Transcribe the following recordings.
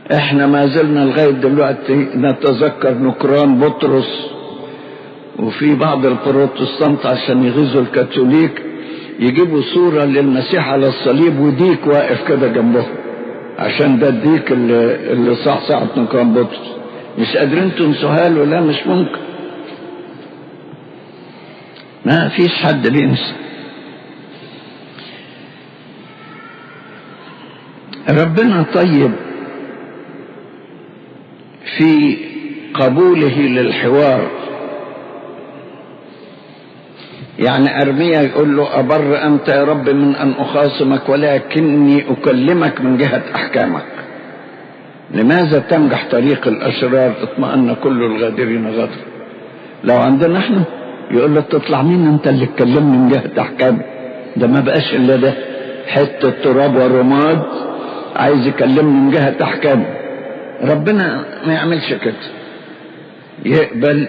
احنا ما زلنا لغاية دلوقتي نتذكر نكران بطرس، وفي بعض البروتستانت عشان يغيظوا الكاثوليك يجيبوا صورة للمسيح على الصليب وديك واقف كده جنبه، عشان ده الديك اللي صح ساعة نكران بطرس. مش قادرين تنسوها له؟ لا مش ممكن، ما فيش حد بينسى. ربنا طيب في قبوله للحوار. يعني أرميا يقول له أبر أنت يا رب من أن أخاصمك ولكني أكلمك من جهة أحكامك. لماذا تنجح طريق الأشرار اطمأن كل الغادرين غدر؟ لو عندنا احنا يقول له تطلع مين انت اللي تكلمني من جهة أحكامي؟ ده ما بقاش إلا ده حتة تراب ورماد عايز يكلمني من جهة أحكامي. ربنا ما يعملش كده، يقبل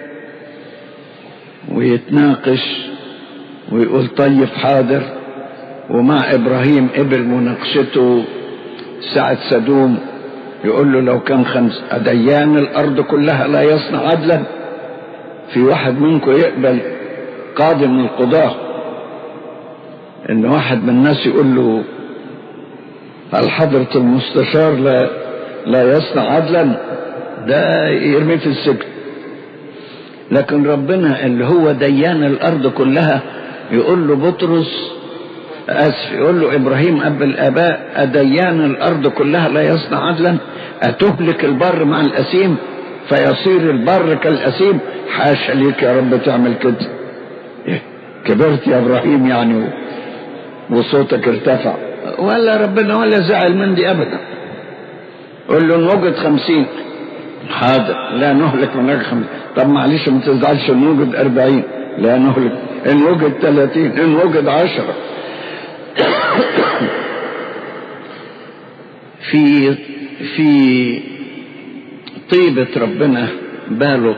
ويتناقش ويقول طيب حاضر. ومع إبراهيم قبل مناقشته ساعة سدوم، يقول له لو كان 5 أديان الأرض كلها لا يصنع عدلا، في واحد منكم يقبل قاضي من القضاة إن واحد من الناس يقول له هل حضرة المستشار لا يصنع عدلا؟ ده يرميه في السجن. لكن ربنا اللي هو ديان الأرض كلها يقول له بطرس يقول له إبراهيم أب الآباء أديان الأرض كلها لا يصنع عدلا؟ أتهلك البر مع الأسيم فيصير البر كالأسيم؟ حاشا ليك يا رب تعمل كده. كبرت يا إبراهيم يعني وصوتك ارتفع. ولا ربنا ولا زعل من دي أبدا. قل له نوجد 50 حاضر لا نهلك من أجل 50. طب معلش ما تزعلش ان وجد 40 لا نهلك، ان وجد 30 ان وجد 10. في طيبة ربنا باله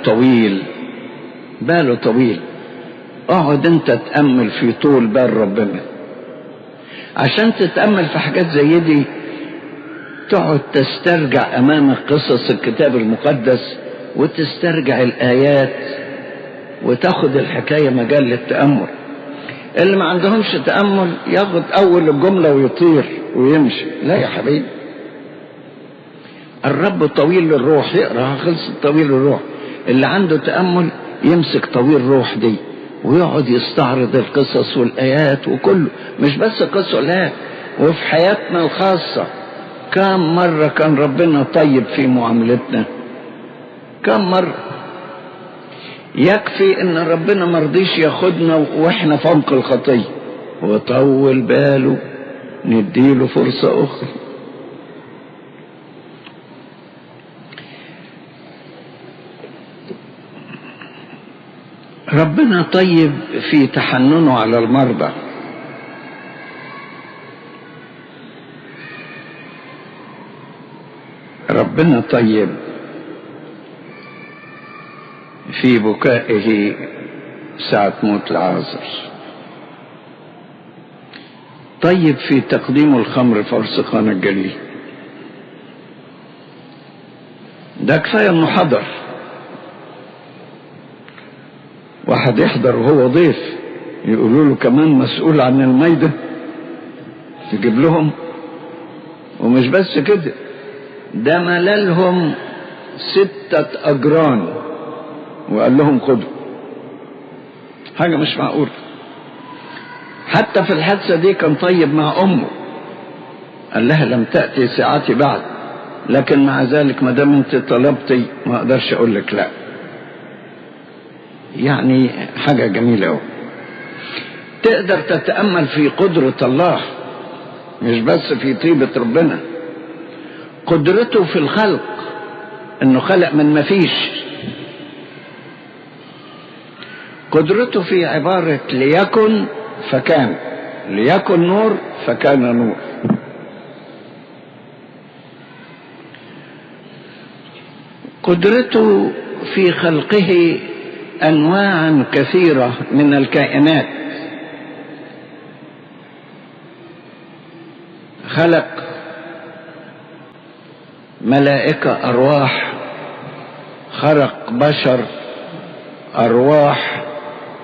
طويل. اقعد انت تأمل في طول بال ربنا. عشان تتأمل في حاجات زي دي تقعد تسترجع امامك قصص الكتاب المقدس وتسترجع الآيات وتاخد الحكاية مجال للتأمل. اللي ما عندهمش تأمل ياخد أول الجملة ويطير ويمشي. لا يا حبيبي، الرب طويل الروح، يقرأ خلص طويل الروح. اللي عنده تأمل يمسك طويل الروح دي ويقعد يستعرض القصص والآيات وكله، مش بس قصة لا، وفي حياتنا الخاصة كم مرة كان ربنا طيب في معاملتنا، كم مرة. يكفي ان ربنا مرضيش ياخدنا واحنا في عمق الخطية وطول باله نديله فرصة اخرى. ربنا طيب في تحننه على المرضى. ربنا طيب في بكائه ساعة موت العازر. طيب في تقديم الخمر فرسخان الجليل. ده كفاية انه حضر. واحد يحضر وهو ضيف يقولوا له كمان مسؤول عن الميدة تجيب لهم. ومش بس كده، ده ملالهم 6 أجران وقال لهم خدوا. حاجة مش معقولة. حتى في الحادثة دي كان طيب مع أمه، قال لها لم تأتي ساعتي بعد، لكن مع ذلك ما دام انت طلبتي ما اقدرش اقول لك لا. يعني حاجة جميلة أوي. تقدر تتأمل في قدرة الله، مش بس في طيبة ربنا، قدرته في الخلق، انه خلق من ما فيش. قدرته في عبارة ليكن فكان، ليكن نور فكان نور. قدرته في خلقه أنواعا كثيرة من الكائنات. خلق ملائكة أرواح، خرق بشر أرواح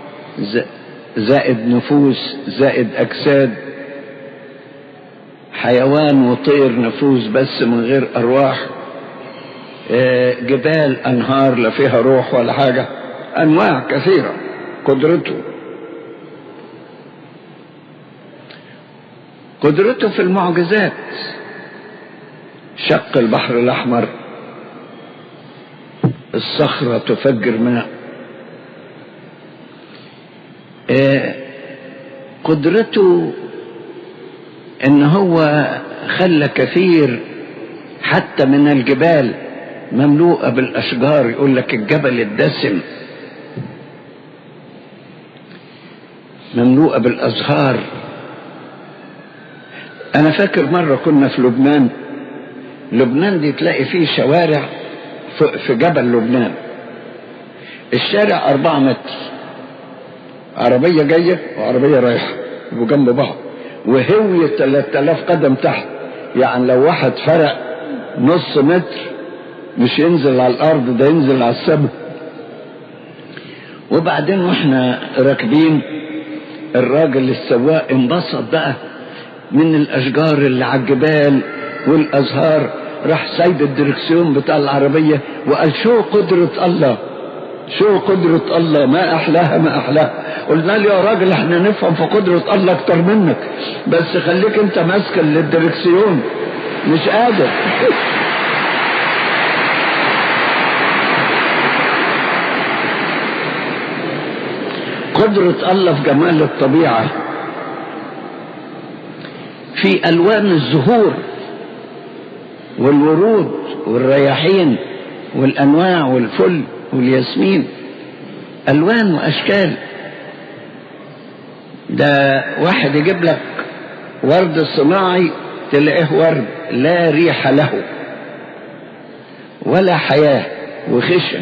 زائد نفوس زائد أجساد، حيوان وطير نفوس بس من غير أرواح، جبال أنهار لا فيها روح ولا حاجة، أنواع كثيرة. قدرته في المعجزات، شق البحر الأحمر، الصخرة تفجر ماء. قدرته ان هو خلى كثير حتى من الجبال مملوءة بالاشجار، يقول لك الجبل الدسم مملوءة بالازهار. انا فاكر مرة كنا في لبنان دي تلاقي فيه شوارع في جبل لبنان، الشارع 4 متر، عربية جاية وعربية رايحة وجنب بعض، وهوية 3000 قدم تحت، يعني لو واحد فرق نص متر مش ينزل على الارض، ده ينزل على السما. وبعدين واحنا راكبين الراجل السواق انبسط بقى من الاشجار اللي على الجبال والازهار، راح سايب الدركسيون بتاع العربية وقال شو قدرة الله، شو قدرة الله، ما احلاها ما احلاها. قلنا له يا راجل احنا نفهم في قدرة الله اكتر منك، بس خليك انت ماسك للدركسيون، مش قادر. قدرة الله في جمال الطبيعة، في ألوان الزهور والورود والرياحين والأنواع والفل والياسمين، ألوان وأشكال. ده واحد يجيب لك ورد صناعي تلاقيه ورد لا ريح له ولا حياة وخشن،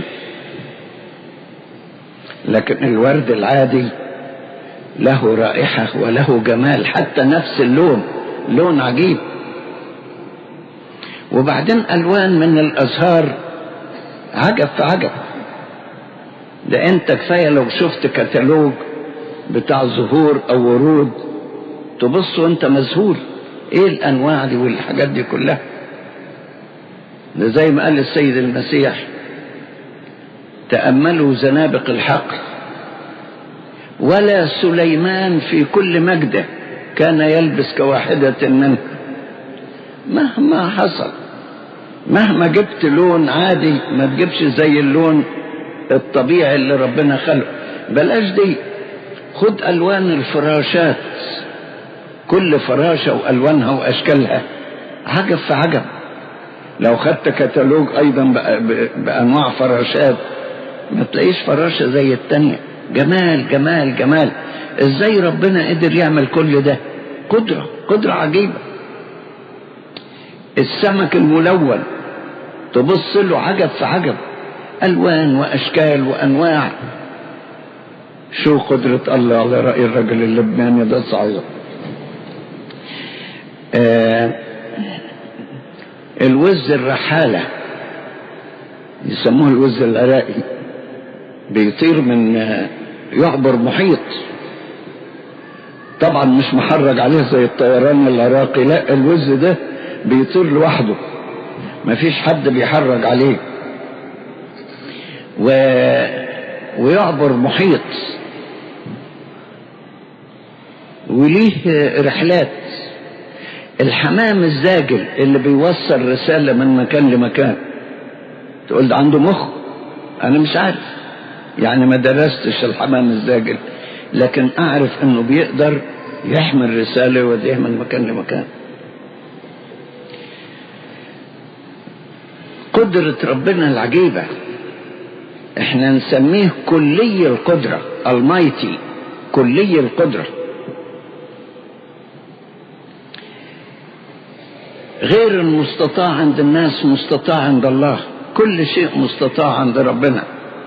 لكن الورد العادي له رائحة وله جمال، حتى نفس اللون لون عجيب. وبعدين ألوان من الأزهار عجب في عجب. ده انت كفاية لو شفت كتالوج بتاع زهور او ورود تبص وانت مذهول، ايه الانواع دي والحاجات دي كلها. ده زي ما قال السيد المسيح تأملوا زنابق الحقل، ولا سليمان في كل مجده كان يلبس كواحدة منه. مهما حصل، مهما جبت لون عادي ما تجيبش زي اللون الطبيعي اللي ربنا خلقه. بلاش دي، خد ألوان الفراشات، كل فراشة وألوانها وأشكالها عجب في عجب. لو خدت كتالوج أيضا بأنواع فراشات ما تلاقيش فراشة زي التانية. جمال جمال جمال. ازاي ربنا قدر يعمل كل ده؟ قدرة عجيبة. السمك الملون تبص له عجب في عجب، ألوان وأشكال وأنواع. شو قدرة الله على رأي الرجل اللبناني ده صحيح. الوز الرحالة يسموه الوز العراقي، بيطير من يعبر محيط، طبعا مش محرج عليه زي الطيران العراقي، لا الوز ده بيطير لوحده مفيش حد بيحرج عليه، ويعبر محيط وليه رحلات. الحمام الزاجل اللي بيوصل رسالة من مكان لمكان، تقول ده عنده مخ؟ انا مش عارف، يعني ما درستش الحمام الزاجل، لكن اعرف انه بيقدر يحمل رسالة ويوديها من مكان لمكان. قدرة ربنا العجيبة احنا نسميه كلي القدرة، المايتي، كلي القدرة. غير المستطاع عند الناس مستطاع عند الله، كل شيء مستطاع عند ربنا.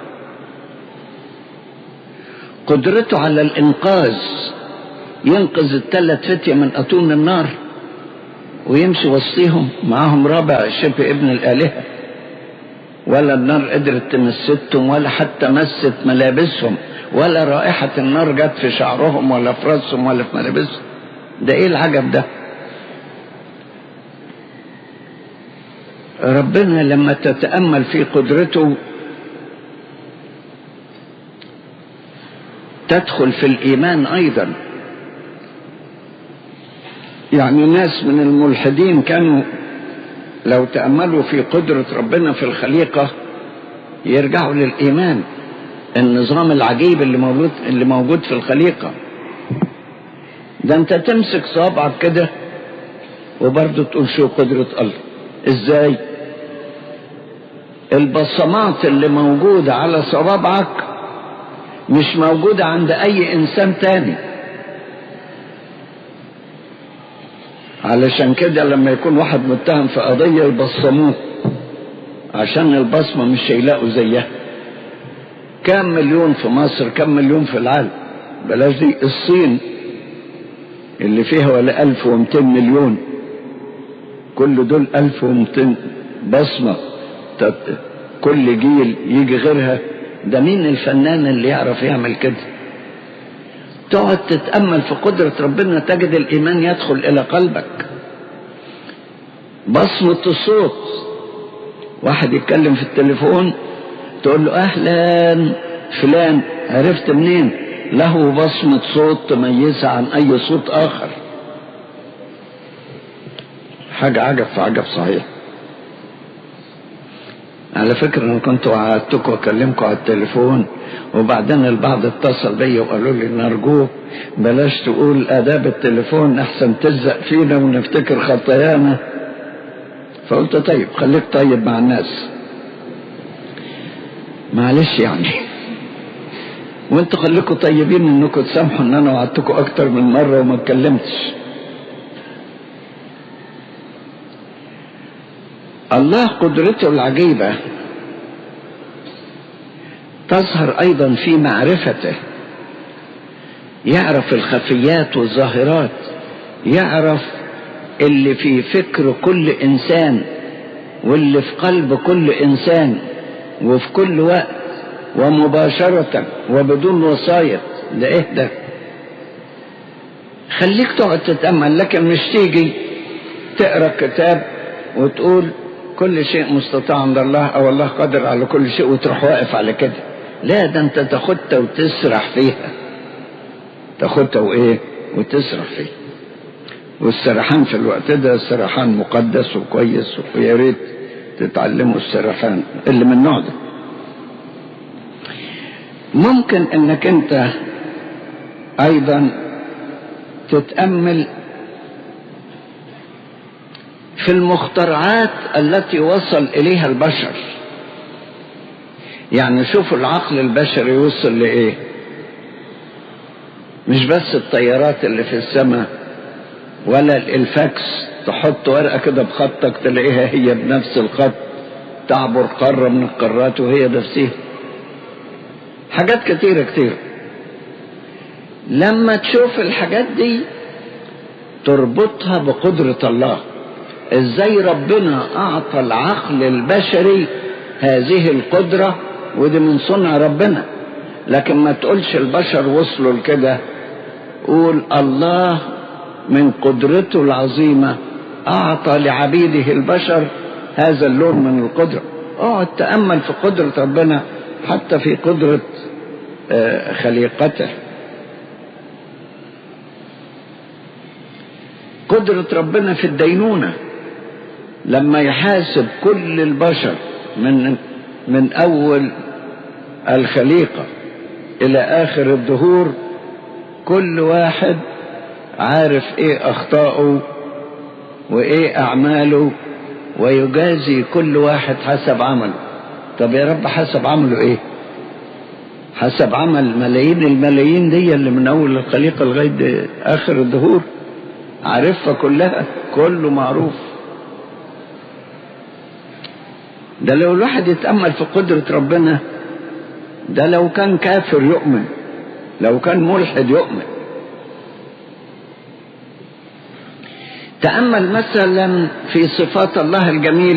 قدرته على الإنقاذ، ينقذ ال3 فتية من أتون النار ويمشي وسطيهم معاهم رابع شبه ابن الآلهة، ولا النار قدرت تمستهم ولا حتى مست ملابسهم، ولا رائحة النار جت في شعرهم ولا في راسهم ولا في ملابسهم. ده ايه العجب ده؟ ربنا لما تتأمل في قدرته تدخل في الإيمان أيضا. يعني ناس من الملحدين كانوا لو تأملوا في قدرة ربنا في الخليقة يرجعوا للإيمان، النظام العجيب اللي موجود في الخليقة ده. انت تمسك صابعك كده وبرضه تقول شو قدرة الله. ازاي؟ البصمات اللي موجودة على صوابعك مش موجودة عند اي انسان تاني. علشان كده لما يكون واحد متهم في قضية يبصموه عشان البصمة مش هيلاقوا زيها. كم مليون في مصر، كم مليون في العالم، بلاش دي الصين اللي فيها ولا 1200 مليون، كل دول 1200 بصمة، كل جيل يجي غيرها. ده مين الفنان اللي يعرف يعمل كده؟ تقعد تتأمل في قدرة ربنا تجد الإيمان يدخل إلى قلبك. بصمة الصوت، واحد يتكلم في التليفون تقول له أهلا فلان، عرفت منين؟ له بصمة صوت تميزها عن أي صوت آخر. حاجة عجب في عجب صحيح. على فكرة أنا كنت وعدتكم وأكلمكم على التليفون، وبعدين البعض اتصل بيا وقالوا لي نرجوك بلاش تقول آداب التليفون أحسن تلزق فينا ونفتكر خطايانا. فقلت طيب خليك طيب مع الناس، معلش يعني، وانتوا خليكم طيبين انكم تسامحوا ان انا وعدتكم اكتر من مرة وما اتكلمتش. الله قدرته العجيبة تظهر ايضا في معرفته. يعرف الخفيات والظاهرات، يعرف اللي في فكر كل انسان واللي في قلب كل انسان وفي كل وقت ومباشرة وبدون وسايط. ده ايه ده؟ خليك تقعد تتأمل، لكن مش تيجي تقرأ كتاب وتقول كل شيء مستطاع عند الله او الله قادر على كل شيء وتروح واقف على كده. لا، ده انت تاخدها وتسرح فيها، تاخدها وايه وتسرح فيها. والسرحان في الوقت ده سرحان مقدس وكويس، ويا ريت تتعلموا السرحان اللي من النوع ده. ممكن انك انت ايضا تتأمل في المخترعات التي وصل اليها البشر. يعني شوفوا العقل البشري وصل لايه. مش بس الطيارات اللي في السماء ولا الفاكس، تحط ورقة كده بخطك تلاقيها هي بنفس الخط تعبر قارة من القارات وهي نفسها. حاجات كتيرة كتير. لما تشوف الحاجات دي تربطها بقدرة الله، ازاي ربنا اعطى العقل البشري هذه القدرة، ودي من صنع ربنا. لكن ما تقولش البشر وصلوا لكده، قول الله من قدرته العظيمة اعطى لعبيده البشر هذا اللون من القدرة. اقعد تأمل في قدرة ربنا حتى في قدرة خليقته. قدرة ربنا في الدينونة لما يحاسب كل البشر من أول الخليقة إلى آخر الدهور، كل واحد عارف إيه أخطاؤه وإيه أعماله، ويجازي كل واحد حسب عمله. طب يا رب حسب عمله إيه؟ حسب عمل ملايين الملايين دي اللي من أول الخليقة لغاية آخر الدهور، عارفها كلها، كله معروف. ده لو الواحد يتأمل في قدرة ربنا، ده لو كان كافر يؤمن، لو كان ملحد يؤمن. تأمل مثلا في صفات الله الجميلة